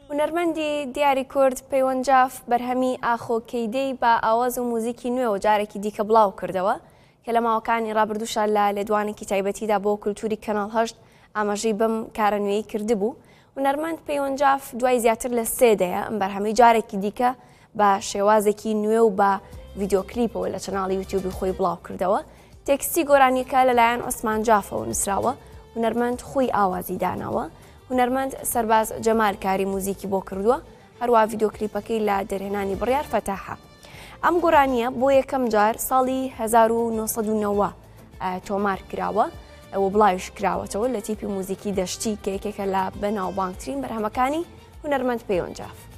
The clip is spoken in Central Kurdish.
هونەرمەندی دیاری کورد پەیوەنجاف بەرهەمی ئاخۆکەیدەی بە ئاواز و موزیکی نوێ و جارێکی دیکە بڵاو کردەوە کە لە ماوەکانی ڕابردووشە لە لێدوانێکی تایبەتیدا بۆ کولتوری کەناڵ هەشت ئاماژەی بەم کارە نوێی کردبوو. هونەرمەند پەیوەنجاف دوای زیاتر لە 3 دەیە ئەم بەرهەمەی جارێکی دیکە بە شێوازێکی نوێ و بە ڤیدیۆکلیپەوە لە چەناڵی یوتیوبی خۆی بڵاو کردەوە. تێکستی گۆرانیەکە لەلایەن عوسمان جافەوە نووسراوە. هونەرمەند خۆی ئاوازی داناوە. هونەرمەند سەرباز جەمال کاری موزیکی بۆ کردووە، هەروە ڤیدیۆکلیپەکەی لە دەرهێنانی بڕیار فەتاحە. ئەم گۆرانیە بۆ یەکەم جار ساڵی 1990 تۆمار کراوە و بڵاویش کراوەتەوە لە تیپی موزیکی دەشتی کە یەکێکە لە بەناوبانگترین بەرهەمەکانی هونەرمەند پەیوەنجاف.